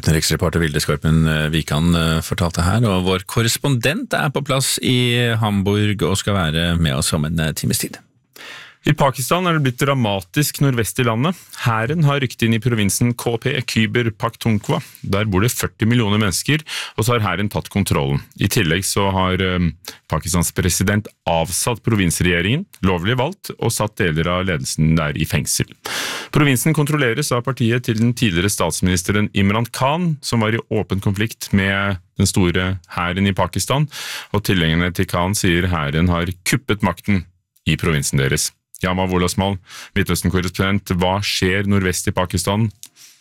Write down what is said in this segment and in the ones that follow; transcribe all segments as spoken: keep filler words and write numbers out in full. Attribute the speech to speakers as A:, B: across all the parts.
A: Riksreporter Vilde Skorpen Vikan fortalte her, og vår korrespondent er på plass i Hamburg og skal være med oss om en times tid.
B: I Pakistan er det blitt dramatisk nordvest i landet. Hæren har rykket inn i provinsen K P, Khyber Pakhtunkhwa. Der bor det førti millioner mennesker, og så har hæren tatt kontrollen. I tillegg så har um, Pakistans president avsatt provinsregjeringen, lovlig valgt, og satt deler av ledelsen der i fengsel. Provinsen kontrolleres av partiet til den tidligere statsministeren Imran Khan, som var i åpen konflikt med den store hæren i Pakistan, og tilhengerne til Khan sier hæren har kuppet makten i provinsen deres. Yama Wolasmal, Midtøsten-korrespondent, hva skjer nordvest i Pakistan?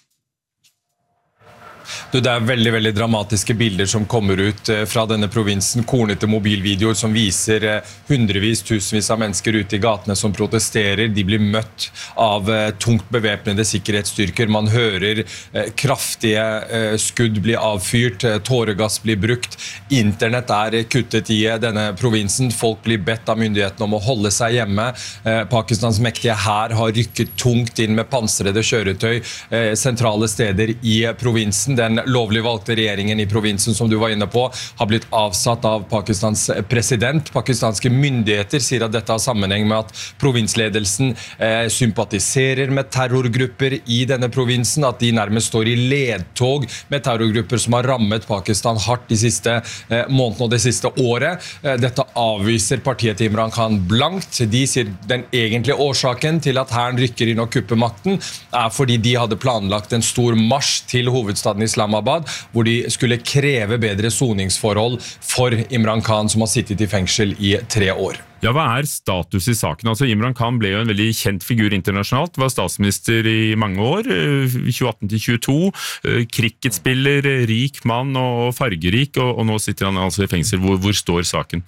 C: Du, det er veldig, veldig dramatiske bilder som kommer ut fra denne provinsen, kornete mobilvideoer som viser hundrevis, tusenvis av mennesker ute i gatene som protesterer. De blir møtt av tungt bevæpnede sikkerhetsstyrker. Man hører kraftige skudd bli avfyrt, tåregass blir brukt. Internett er kuttet i denne provinsen. Folk blir bedt av myndighetene om å holde seg hjemme. Pakistans mektige hær har rykket tungt inn med pansrede kjøretøy sentrale steder i provinsen. Den lovlig valgte regjeringen i provinsen, som du var inne på, har blitt avsatt av Pakistans president. Pakistanske myndigheter sier at dette har sammenheng med at provinsledelsen eh, sympatiserer med terrorgrupper i denne provinsen, at de nærmest står i ledtog med terrorgrupper som har rammet Pakistan hardt de siste eh, månedene og det siste året. Eh, dette avviser partiet til Imran Khan blankt. De sier den egentlige årsaken til at hæren rykker inn og kupper makten er fordi de hadde planlagt en stor marsj til hovedstaden Islamabad, hvor de skulle kreve bedre soningsforhold for Imran Khan, som har sittet i fengsel i tre år.
B: Ja, hva er status i saken? Altså, Imran Khan ble jo en veldig kjent figur internasjonalt, var statsminister i mange år, tjueatten til tjueto, cricketspiller, rik mann og fargerik, og, og nå sitter han altså i fengsel. Hvor, hvor står saken?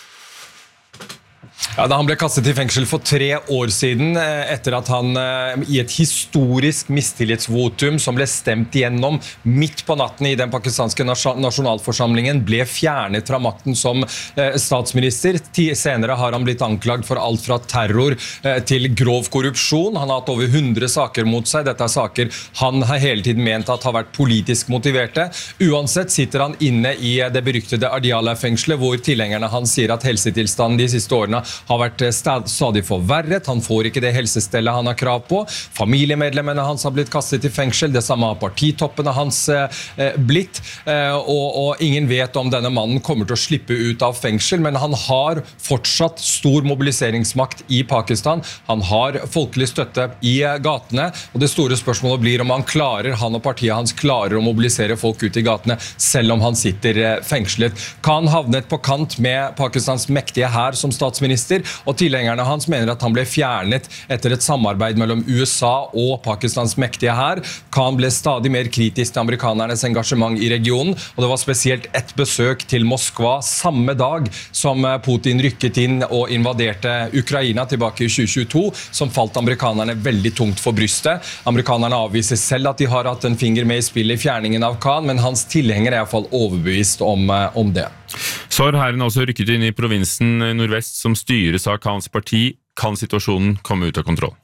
C: Ja, da han ble kastet i fengsel for tre år siden, etter at han i et historisk mistillitsvotum som ble stemt igjennom midt på natten i den pakistanske nasjonalforsamlingen, ble fjernet fra makten som statsminister. Senere har han blitt anklagd for alt fra terror til grov korrupsjon. Han har hatt over hundre saker mot seg. Dette er saker han har hele tiden ment at har vært politisk motiverte. Uansett sitter han inne i det beryktede Adiala-fengselet, hvor tilhengerne han sier at helsetilstanden de siste årene har vært stadig forverret. Han får ikke det helsestellet han har krav på. Familiemedlemmene hans har blitt kastet i fengsel. Det samme har partitoppene hans eh, blitt. Eh, og, og ingen vet om denne mannen kommer til å slippe ut av fengsel, men han har fortsatt stor mobiliseringsmakt i Pakistan. Han har folkelig støtte i gatene, og det store spørsmålet blir om han klarer, han og partiet hans klarer å mobilisere folk ut i gatene, selv om han sitter eh, fengslet. Khan havnet på kant med Pakistans mektige hær som statsminister, og tilhengerne hans mener at han ble fjernet etter et samarbeid mellom U S A og Pakistans mektige hær. Khan ble stadig mer kritisk til amerikanernes engasjement i regionen, og det var spesielt et besøk til Moskva samme dag som Putin rykket inn og invaderte Ukraina tilbake i tjue tjueto, som falt amerikanerne veldig tungt for brystet. Amerikanerne avviser selv at de har hatt en finger med i spillet i fjerningen av Khan, men hans tilhenger er i hvert fall overbevist om, om det.
B: Så har hæren også rykket inn i provinsen nordvest som styres av Khans parti. Kan situasjonen komme ut av kontroll?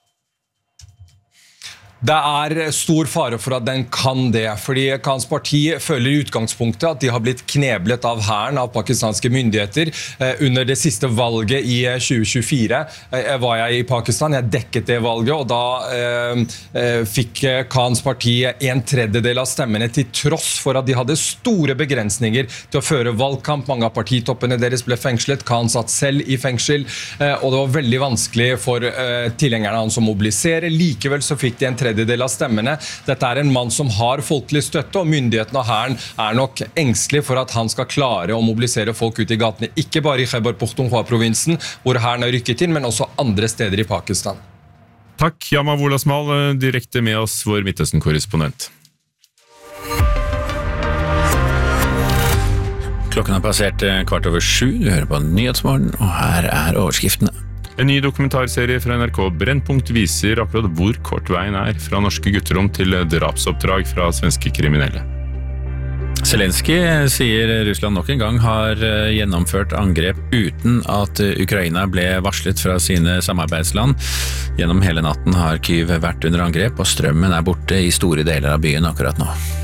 C: Det er stor fare for at den kan det, fordi Khans parti føler i utgangspunktet at de har blitt kneblet av hæren av pakistanske myndigheter. Under det siste valget i tjue tjuefire var jeg i Pakistan, jeg dekket det valget, og da eh, fikk Khans parti en tredjedel av stemmene til tross for at de hadde store begrensninger til å føre valgkamp. Mange av partitoppene deres ble fengslet, Khan satt selv i fengsel, eh, og det var veldig vanskelig for eh, tilhengerne hans å mobilisere. Likevel så fikk de en tredjedel del av stemmene. Dette er en mann som har folkelig støtte, og myndighetene og hæren er nok engstelige for at han skal klare å mobilisere folk ut i gatene, ikke bare i Khyber Pakhtunkhwa-provinsen, hvor hæren har rykket inn, men også andre steder i Pakistan.
B: Takk, Yama Wolasmal, direkte med oss, vår Midtøsten-korrespondent.
A: Klokken har passert kvart over sju, du hører på Nyhetsmorgen, og her er overskriftene.
B: En ny dokumentarserie fra N R K Brennpunkt viser akkurat hvor kort veien er fra norske gutterom til drapsoppdrag fra svenske kriminelle.
A: Zelensky sier Russland nok en gang har gjennomført angrep uten at Ukraina ble varslet fra sine samarbeidsland. Gjennom hele natten har Kyiv vært under angrep, og strømmen er borte i store deler av byen akkurat nå.